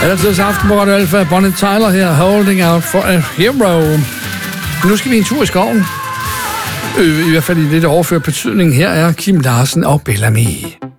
Altid aften på Radio Alfa. Bonnie Tyler her, Holding Out for a Hero. Nu skal vi en tur i skoven. I hvert fald i lidt overført betydning. Her er Kim Larsen og Bellamy.